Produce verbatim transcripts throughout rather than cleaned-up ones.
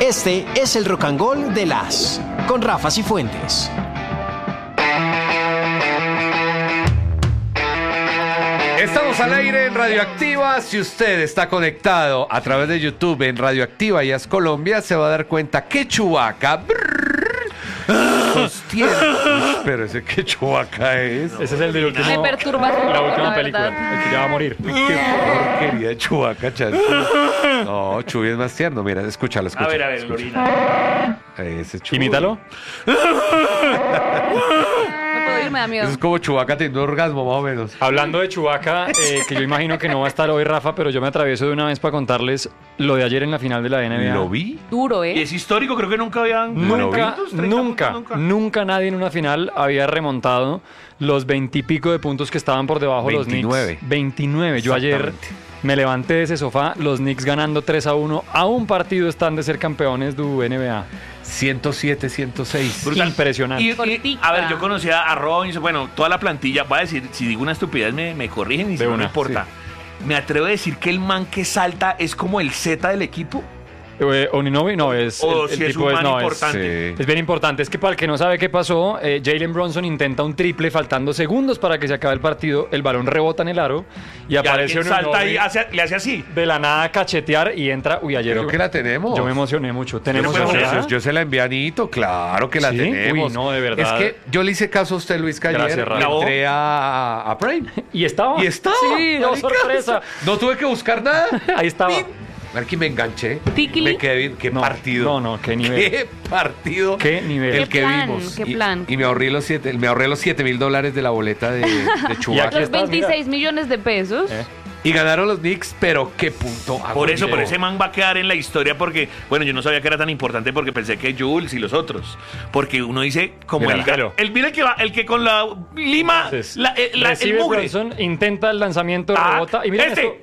Este es el Rock and Roll de las con Rafa Cifuentes. Estamos al aire en Radioactiva. Si usted está conectado a través de YouTube en Radioactiva y es Colombia, se va a dar cuenta que Chewbacca sostiene. Uy, pero ese que Chewbacca es. Ese es el del último. Me perturba su La última la película. verdad. El que ya va a morir. Qué porquería de Chewbacca, Chancho. No, Chuy es más tierno. Mira, escúchalo, escúchalo. A ver, a ver, escucha. Lorina. Ese Chuy. Imítalo. No puedo ir, me da miedo. Eso es como Chewbacca teniendo orgasmo, más o menos. Hablando de Chewbacca, eh, que yo imagino que no va a estar hoy, Rafa, pero yo me atravieso de una vez para contarles lo de ayer en la final de la N B A. ¿Lo vi? Duro, Y ¿eh? es histórico, creo que nunca habían... Nunca, ¿cuántos? treinta nunca, puntos, nunca nadie en una final había remontado los veintipico de puntos que estaban por debajo de los veintinueve. Knicks. veintinueve. Yo ayer me levanté de ese sofá, los Knicks ganando tres a uno. A un partido están de ser campeones de N B A. ciento siete, ciento seis. Brutal. Impresionante. Y, y, Cortica. a ver, yo conocía a Robinson, bueno, toda la plantilla. Voy a decir, si digo una estupidez me, me corrigen y si De no una, me importa. Me atrevo a decir que el man que salta es como el Z del equipo. Eh, Oninobi no es. O el, el si es tipo un es, man no, es- importante. Sí. Es bien importante. Es que para el que no sabe qué pasó, eh, Jalen Brunson intenta un triple faltando segundos para que se acabe el partido. El balón rebota en el aro y, Y aparece alguien salta Anunoby y hace- le hace así. de la nada a cachetear y entra. Uy, ayer Creo que la tenemos. yo me emocioné mucho. Tenemos Pero Yo, fue esa- buena. yo- yo se la envié a Anito, claro que la ¿Sí? tenemos. Uy, no, de verdad. Es que yo le hice caso a usted, Luis, que ayer Gracias, Rafa. entré a, a Prime. Y estaba. Y estaba. Sí, no, marica. sorpresa. No tuve que buscar nada. Ahí estaba. Marqui, me enganché. Tiquili. Me quedé bien. Qué No, partido. no, no, qué nivel. Qué partido. Qué nivel. El Qué que plan, vimos. qué Y- plan. Y, me ahorré los siete, me ahorré los siete mil dólares de la boleta de, de aquí Chewbacca. Los estás, mira. veintiséis millones de pesos. Eh. Y ganaron los Knicks, pero qué punto. Por eso, agonía. por ese man va a quedar en la historia porque, bueno, yo no sabía que era tan importante porque pensé que Jules y los otros. Porque uno dice, como Mira, el, claro. el, mira el que va, el que con la lima, Entonces, la, eh, la- el recibe mugre. Brunson, intenta el lanzamiento, Ah, rebota. Y mira este. esto.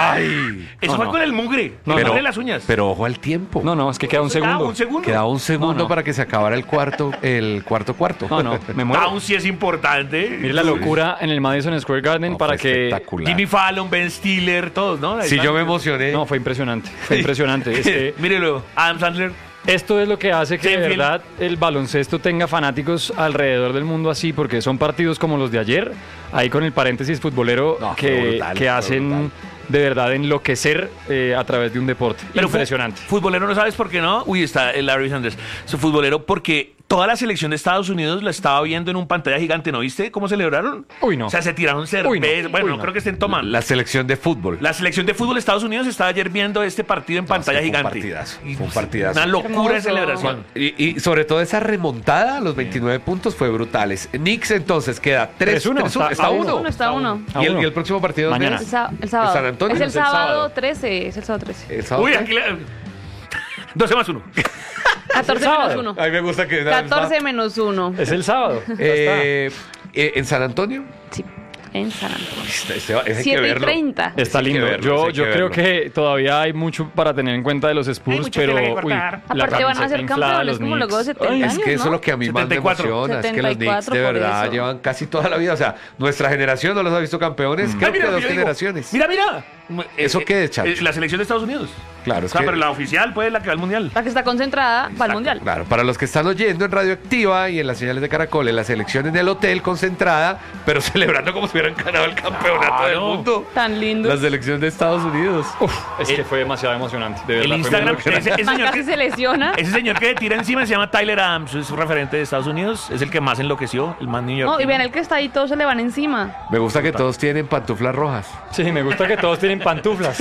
Ay. Eso No, fue no. con el mugre. No, No, no. no. las uñas. Pero ojo al tiempo. No, no, es que queda un Ah, segundo. un segundo. Quedaba un segundo No, no. para que se acabara el cuarto, el cuarto cuarto. No, no, me muero. Aún sí es importante. Mire la locura en el Madison Square Garden No, para fue que... espectacular. Jimmy Fallon, Ben Stiller, todos, ¿no? Ahí Sí, están. yo me emocioné. No, fue impresionante. Fue impresionante. Es que Mírelo, Adam Sandler. esto es lo que hace que de Seinfeld. verdad el baloncesto tenga fanáticos alrededor del mundo así, porque son partidos como los de ayer, ahí con el paréntesis futbolero, No, fue que, brutal, que fue hacen brutal. de verdad enloquecer eh, a través de un deporte. Pero fu- Impresionante. Futbolero, ¿no sabes por qué no? Uy, está el Larry Sanders. Su futbolero porque toda la selección de Estados Unidos la estaba viendo en un pantalla gigante, ¿no viste cómo celebraron? Uy, no. O sea, se tiraron Uy, cerveza. no. Bueno, Uy, no no. creo que estén tomando. La selección de fútbol. La selección de fútbol de Estados Unidos estaba ayer viendo este partido en pantalla sí, fue un gigante. partidazo, Y fue un partidazo. Una locura Hermoso. de celebración. Y, y sobre todo esa remontada a los veintinueve puntos fue brutales. Knicks entonces queda tres tres uno, está, está a uno. Uno está uno. A ¿Y el, uno. y el próximo partido dónde Mañana. El, es? sá- el sábado. ¿San Antonio? Es el Es el sábado sábado. trece. Es el sábado trece. El sábado. Uy, aquí le... doce más uno. catorce sábado. menos uno. A mí me gusta que... catorce menos uno. Es el sábado. Ya Eh, eh, ¿En San Antonio? Sí, en San Antonio. Este, este, ese hay que siete y verlo. treinta. está. Está Hay que lindo. verlo, yo hay que yo creo verlo. que todavía hay mucho para tener en cuenta de los Spurs, mucho pero tela que uy, cortar. la Aparte van a camiseta ser inflada de campeones los como Knicks. luego de setenta Ay, Es años, que eso es ¿no? lo que a mí más me setenta y cuatro. emociona, es que los Knicks de setenta y cuatro por verdad eso. llevan casi toda la vida, o sea, nuestra generación no los ha visto campeones, Ay, creo mira que lo dos yo digo. generaciones. Mira, mira. ¿Eso Eh, qué eh, es, Chacho? eh, La selección de Estados Unidos. Claro, O es sea, que- pero la oficial, pues, la que va al mundial. La que está concentrada va al Exacto. mundial. Claro, para los que están oyendo en Radioactiva y en las señales de Caracol, en la selección en el hotel concentrada, pero celebrando como si hubieran ganado el campeonato Claro. del mundo. Tan lindo. La selección de Estados Unidos. Uf, es El- que fue demasiado emocionante. De verdad, El fue muy Instagram, emocionante. ese, ese señor Casi que, se lesiona. ese señor que tira encima se llama Tyler Adams, es un referente de Estados Unidos, es el que más enloqueció, el más New York. No, y vean el que está ahí, todos se le van encima. Me gusta que todos tienen pantuflas rojas. Sí, me gusta que todos tienen pantuflas.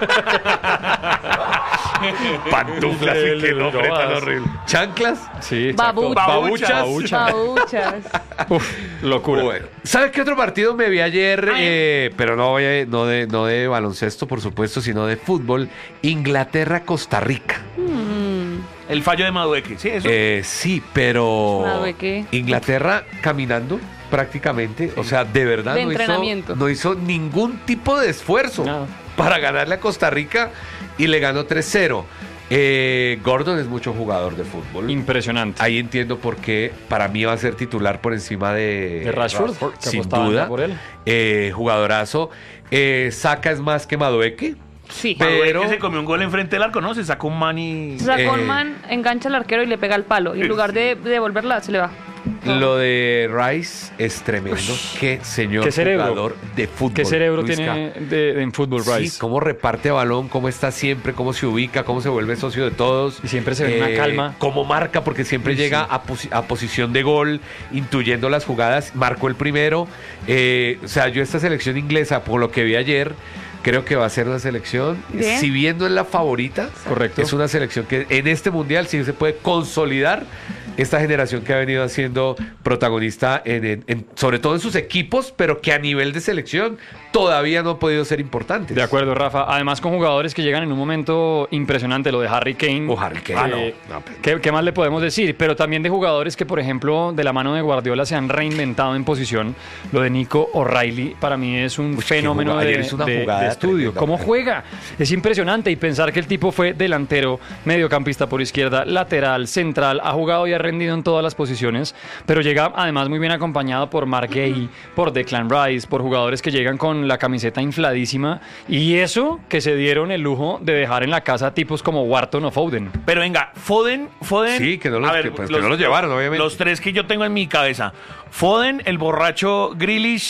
Pantuflas, El- y qué el- nombre tan todas. horrible. ¿Chanclas? Sí, exacto. Babuchas. Babuchas. Babuchas. Uf, locura. Bueno, ¿sabes qué otro partido me vi ayer? Eh, pero no, voy a- no, de, no de baloncesto, por supuesto, sino de fútbol. Inglaterra-Costa Rica. El fallo de Madueque, sí, eso. Eh, sí, pero Madueque. Inglaterra caminando prácticamente, o sea, de verdad De no hizo, entrenamiento. no hizo ningún tipo de esfuerzo Nada. para ganarle a Costa Rica y le ganó tres cero. Eh, Gordon es mucho jugador de fútbol. Impresionante. Ahí entiendo por qué para mí va a ser titular por encima de, De Rashford, que sin apostaban duda. por él. Eh, jugadorazo. Eh, Saka es más que Madueque. Sí. Pero- Pero que se comió un gol enfrente del arco, ¿no? Se sacó un man y... Se sacó Eh, un man, engancha al arquero y le pega al palo. Y en lugar de devolverla, se le va. Lo de Rice es tremendo. Qué señor Qué cerebro. jugador de fútbol. ¿Qué cerebro Luisca. tiene de, de- en fútbol, Rice? Sí, cómo reparte balón, cómo está siempre, cómo se ubica, cómo se vuelve socio de todos. Y siempre se ve una calma. Cómo marca, porque siempre Uy, llega sí. a, posi- a posición de gol, intuyendo las jugadas. Marcó el primero. Eh, o sea, yo esta selección inglesa, por lo que vi ayer, creo que va a ser una selección, Bien. si bien no es la favorita, Correcto. es una selección que en este mundial sí se puede consolidar esta generación que ha venido siendo protagonista, en, en- en- sobre todo en sus equipos, pero que a nivel de selección todavía no han podido ser importantes. De acuerdo, Rafa. Además, con jugadores que llegan en un momento impresionante, lo de Harry Kane. O Harry Kane. Ah, no, no. no, pero- ¿Qué, qué más le podemos decir? Pero también de jugadores que, por ejemplo, de la mano de Guardiola se han reinventado en posición. Lo de Nico O'Reilly para mí es un Uy, qué fenómeno jugada. de, Ayer hizo una de- jugada de estudio. tremenda. ¿Cómo juega? Es impresionante. Y pensar que el tipo fue delantero, mediocampista por izquierda, lateral, central, ha jugado y ha rendido en todas las posiciones, pero llega además muy bien acompañado por Mark Gay, por Declan Rice, por jugadores que llegan con la camiseta infladísima. Y eso que se dieron el lujo de dejar en la casa tipos como Wharton o Foden. Pero venga, Foden, Foden... Sí, que no los- a ver, que, pues, que no los llevaron, obviamente. Los tres que yo tengo en mi cabeza. Foden, el borracho Grealish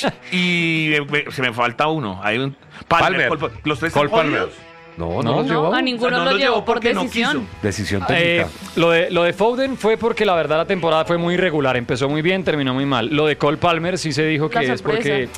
y eh, me- se me falta uno. Hay un... Palmer. Palmer. Cole- los tres Cole están Palmer. jodidos. No, no, No, los no, llevó. A ninguno O sea, no lo los llevó llevó por porque no decisión. quiso. Decisión Eh, técnica. lo, de, lo de Foden fue porque la verdad la temporada fue muy irregular. Empezó muy bien, terminó muy mal. Lo de Cole Palmer sí se dijo La que es sorpresa. porque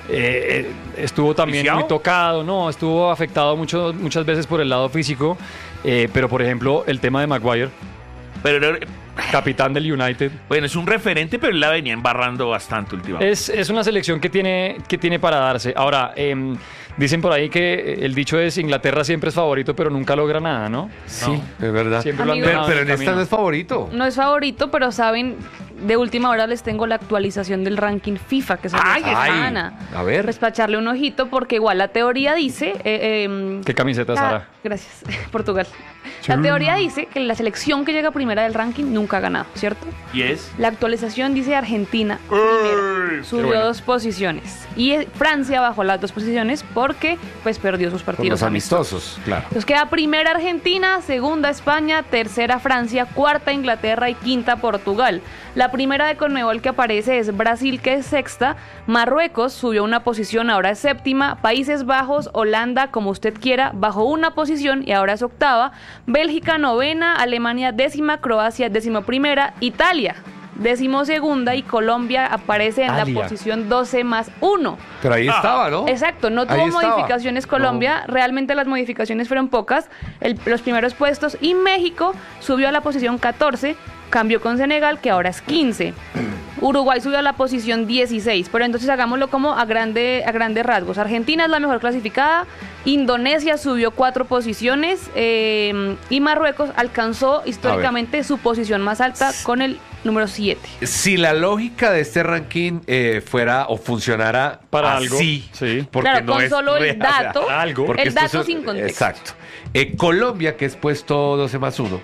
eh, estuvo también ¿Viciado? muy tocado, no, estuvo afectado mucho, muchas veces por el lado físico. Eh, pero por ejemplo, el tema de Maguire, Pero era- capitán del United. bueno, es un referente, pero él la venía embarrando bastante últimamente. Es, es una selección que tiene, que tiene para darse. Ahora, em, dicen por ahí que el dicho es Inglaterra siempre es favorito, pero nunca logra nada, ¿no? Sí, es verdad. Siempre lo han Amigos. Pero, dejado pero en en el esta no camino. es favorito. No es favorito, pero saben, de última hora les tengo la actualización del ranking FIFA que salió Ay, esta ay, semana. a ver. Pues para echarle un ojito, porque igual la teoría dice... eh, em, ¿Qué camiseta, ah, Sara? Gracias, Portugal. La teoría dice que la selección que llega primera del ranking nunca ha ganado, ¿cierto? Y es... La actualización dice Argentina primera, subió bueno. dos posiciones. Y eh, Francia bajó las dos posiciones porque pues perdió sus Por partidos los amistosos, claro. Entonces queda primera Argentina, segunda España, tercera Francia, cuarta Inglaterra y quinta Portugal. La primera de Conmebol que aparece es Brasil, que es sexta. Marruecos subió una posición, ahora es séptima. Países Bajos, Holanda, como usted quiera, bajó una posición y ahora es octava. Bélgica novena, Alemania décima, Croacia décima primera, Italia décimo segunda y Colombia aparece en Italia. la posición doce más uno. Pero ahí Ah, estaba, ¿no? Exacto, no Ahí tuvo estaba. modificaciones Colombia, realmente las modificaciones fueron pocas, el- los primeros puestos, y México subió a la posición catorce, cambió con Senegal, que ahora es quince. Uruguay subió a la posición dieciséis, pero entonces hagámoslo como a, grande, a grandes rasgos. Argentina es la mejor clasificada, Indonesia subió cuatro posiciones eh, y Marruecos alcanzó históricamente su posición más alta con el número siete. Si la lógica de este ranking eh, fuera o funcionara Para así, algo, sí. porque Claro, no con es solo el real, o sea, dato, algo. porque el esto dato es- sin contexto. Exacto. Eh, Colombia, que es puesto doce más uno,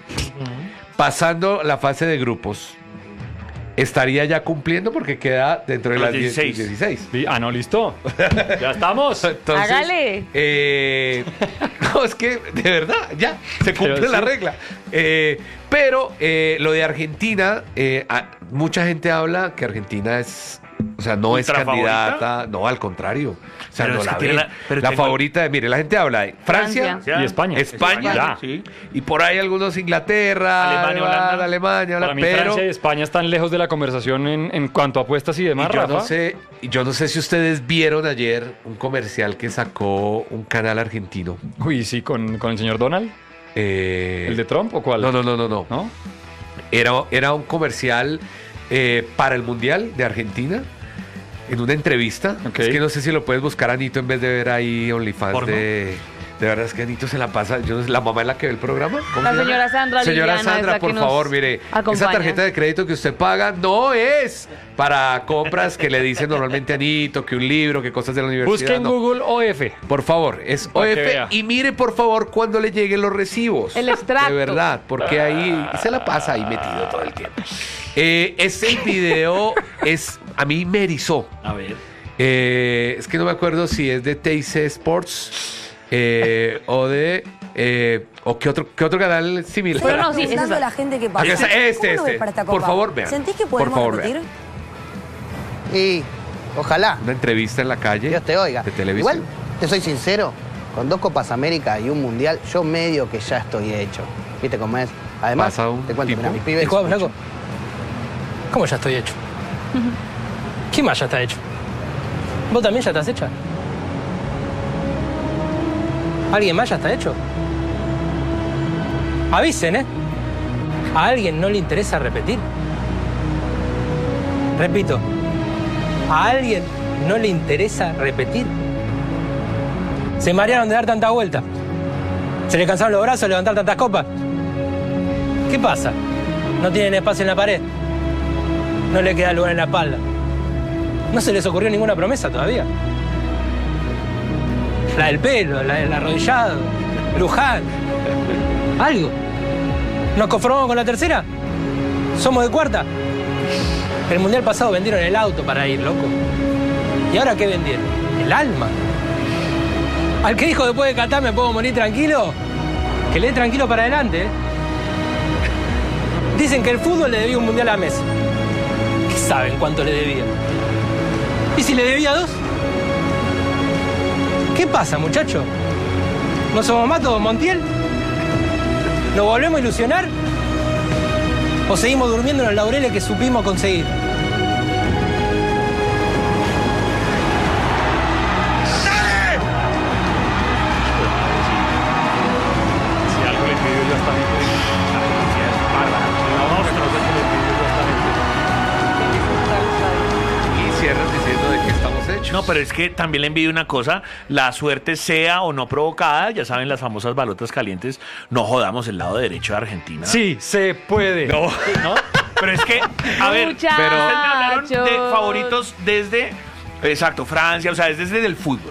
pasando la fase de grupos, estaría ya cumpliendo porque queda dentro de Los las diez- dieciséis. dieciséis. Sí, ah, no, listo. Ya estamos. Entonces, Hágale. eh, no, es que de verdad, ya, se cumple Pero la sí. regla. Eh, pero eh, lo de Argentina, eh, a- mucha gente habla que Argentina es, o sea, no es ¿Ultra candidata, no, al contrario. O sea, Pero no es la que tiene ven. la- pero La tengo- favorita de, mire, la gente habla de Francia, Francia. Y España. España, Ya. sí. y por ahí algunos Inglaterra, Alemania, Holanda. Alemania, Para mí, pero Francia y España están lejos de la conversación en, en cuanto a apuestas y demás, y yo Rafa. no sé, y yo no sé si ustedes vieron ayer un comercial que sacó un canal argentino. Uy, sí, con, con el señor Donald. Eh, ¿El de Trump o cuál? No, no, no, no, no. ¿No? Era, era un comercial eh, para el Mundial de Argentina. En una entrevista. Ok. Es que no sé si lo puedes buscar, Anito, en vez de ver ahí OnlyFans ¿Porno? de. De verdad es que Anito se la pasa. Yo no sé, la mamá es la que ve el programa. ¿Cómo La se llama? señora Sandra Señora Liliana es Sandra, la que por nos favor, mire. Esa acompaña. tarjeta de crédito que usted paga no es para compras que le dicen normalmente a Anito, que un libro, que cosas de la universidad. Busque en no. Google O F. Por favor, es Para que O F. vea. Y mire, por favor, cuando le lleguen los recibos. El extracto. De verdad, porque ahí se la pasa ahí metido todo el tiempo. Eh, este video es. A mí me erizó. A ver. Eh, es que no me acuerdo si es de Teise Sports. eh, o de... Eh, ¿O qué otro, qué otro canal similar? Pero no, sí, es Pensando esa. la gente que pasa. Acá está, este, ¿Cómo lo ves este. para esta Por Copa? favor, vean. ¿Sentís que Por podemos favor, repetir? Y ojalá, Una entrevista en la calle. Dios te oiga. De televisión. Igual, te soy sincero, con dos Copas América y un Mundial, yo medio que ya estoy hecho. ¿Viste cómo es? Además, Pasa un te cuento, tipo. mirá, mis pibes... Disculpa, flaco. ¿Cómo ya estoy hecho? ¿Quién más ya está hecho? ¿Vos también ya estás hecha? ¿Alguien más ya está hecho? Avisen, ¿eh? ¿A alguien no le interesa repetir? Repito, ¿a alguien no le interesa repetir? Se marearon de dar tanta vuelta. ¿Se les cansaron los brazos de levantar tantas copas? ¿Qué pasa? ¿No tienen espacio en la pared? ¿No le queda lugar en la espalda? ¿No se les ocurrió ninguna promesa todavía? La del pelo, la del arrodillado, Luján. Algo. ¿Nos conformamos con la tercera? ¿Somos de cuarta? El mundial pasado vendieron el auto para ir, loco. ¿Y ahora qué vendieron? El alma. Al que dijo después de Qatar me puedo morir tranquilo, que le dé tranquilo para adelante, ¿eh? Dicen que el fútbol le debía un mundial a Messi. ¿Qué saben cuánto le debía? ¿Y si le debía dos? ¿Qué pasa, muchacho? ¿No somos más todos Montiel? ¿Nos volvemos a ilusionar? ¿O seguimos durmiendo en los laureles que supimos conseguir? Si algo le pidió yo hasta a mí, pues, la policía es bárbara. La otra cosa que le pidió yo hasta a mí. Y cierran diciendo de que estamos hechos. No, pero es que también le envidio una cosa, la suerte sea o no provocada, ya saben las famosas balotas calientes, no jodamos el lado derecho de Argentina. Sí, se puede. No. ¿No? Pero es que, a ver, Muchachos. pero ustedes me hablaron de favoritos desde, exacto, Francia, o sea, es desde el fútbol.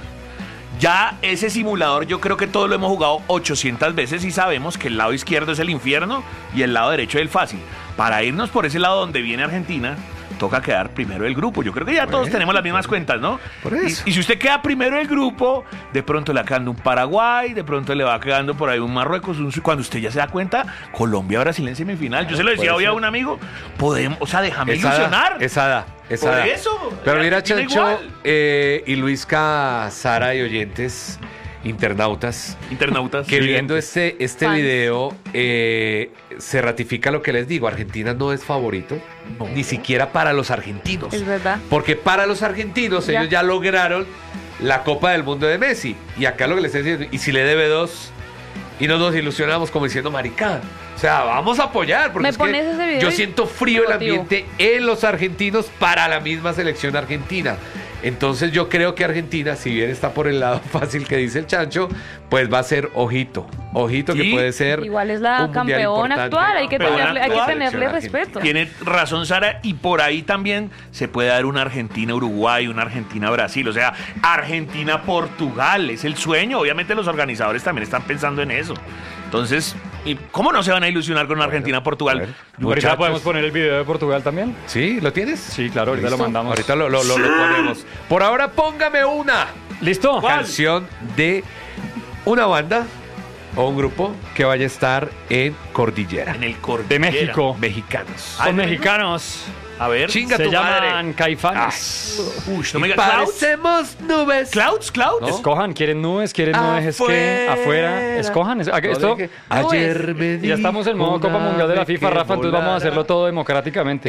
Ya ese simulador yo creo que todos lo hemos jugado ochocientas veces y sabemos que el lado izquierdo es el infierno y el lado derecho es el fácil. Para irnos por ese lado donde viene Argentina, toca quedar primero del grupo. Yo creo que ya todos tenemos las mismas cuentas, ¿no? Por eso. Y, y si usted queda primero del grupo, de pronto le va quedando un Paraguay, de pronto le va quedando por ahí un Marruecos, un, cuando usted ya se da cuenta, Colombia, Brasil en semifinal. Yo se lo decía Puede hoy a ser. un amigo, podemos, o sea, déjame Esa da, ilusionar. esa da, esa Por da. eso, Pero mira, Argentina Chancho igual. eh, y Luisca, Sara y oyentes, internautas, Internautas. que viendo este, este Fans. video eh, se ratifica lo que les digo. Argentina no es favorito, ni siquiera para los argentinos. Es verdad. Porque para los argentinos Ya. ellos ya lograron la Copa del Mundo de Messi. Y acá lo que les estoy diciendo, y si le debe dos y no nos ilusionamos como diciendo maricada. O sea, vamos a apoyar. Porque ¿Me es que pones ese video yo y siento frío el te motivo? ambiente en los argentinos para la misma selección argentina. Entonces yo creo que Argentina, si bien está por el lado fácil que dice el Chancho, pues va a ser ojito. Ojito Sí. que puede ser Igual es la un mundial campeona importante actual, hay que Campeona tenerle, hay que actual. tenerle Selección respeto. Tiene razón Sara, y por ahí también se puede dar una Argentina-Uruguay, una Argentina-Brasil, o sea, Argentina-Portugal, es el sueño. Obviamente los organizadores también están pensando en eso. Entonces, ¿y cómo no se van a ilusionar con Argentina-Portugal? a ver. Ahorita Muchachos. podemos poner el video de Portugal también. ¿Sí? ¿Lo tienes? Sí, claro, ahorita ¿Listo? lo mandamos. Ahorita lo, lo- lo- lo ponemos. Por ahora, póngame una ¿Listo? canción de una banda o un grupo que vaya a estar en Cordillera. En el De Cordillera. México. Mexicanos. Ah, Son ¿de mexicanos. A ver. Chinga Se tu madre. llaman Caifanes. Uy, no me Y digas Clouds. parecemos nubes. Clouds, Clouds. ¿No? Escojan, quieren nubes, quieren no dejes que afuera. Escojan. Es- No Esto, deje- Ayer me ya estamos en modo dijo Copa una Mundial de la ave FIFA, que Rafa, entonces vamos a volara. hacerlo todo democráticamente.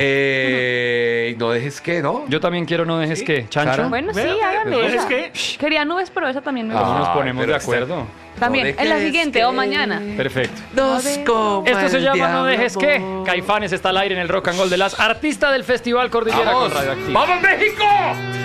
Eh, y no dejes que, ¿no? Yo también quiero no dejes que. Chancho. Sara. Bueno, sí, Vea, háganle ¿no es esa. que? Quería nubes, pero esa también me ¿Cómo gusta. nos Ay, ponemos pero de este- acuerdo? También, No en la dejes siguiente que o mañana. Perfecto. Nos coma Esto se el llama No diablo, dejes que. amor. Caifanes está al aire en el Rock and Roll de las artistas del Festival Cordillera ¡Vamos! con Radioactiva. ¡Vamos, México!